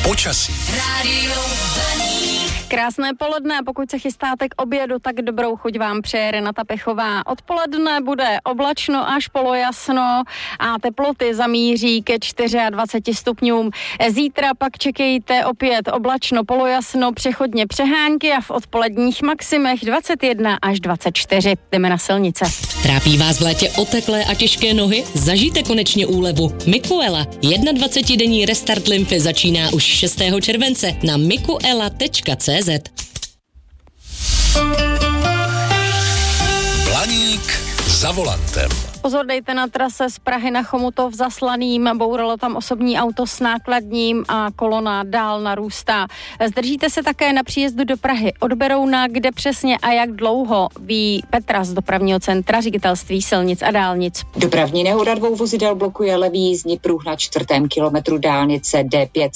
Počasí. Krásné poledne, pokud se chystáte k obědu, tak dobrou chuť vám přeje Renata Pechová. Odpoledne bude oblačno až polojasno a teploty zamíří ke 24 stupňům. Zítra pak čekejte opět oblačno, polojasno, přechodně přehánky a v odpoledních maximech 21 až 24. Jdeme na silnice. Trápí vás v létě oteklé a těžké nohy? Zažijte konečně úlevu. Mikuela. 21-denní restart lymfy začíná už 6. července na mikuela.cz. Blaník za volantem. Pozor, dejte na trase z Prahy na Chomutov za Slaným, bouralo tam osobní auto s nákladním a kolona dál narůstá. Zdržíte se také na příjezdu do Prahy od Berouna, kde přesně a jak dlouho, ví Petra z dopravního centra Ředitelství silnic a dálnic. Dopravní nehoda 2 vozidel blokuje levý jízdní pruh na 4. kilometru dálnice D5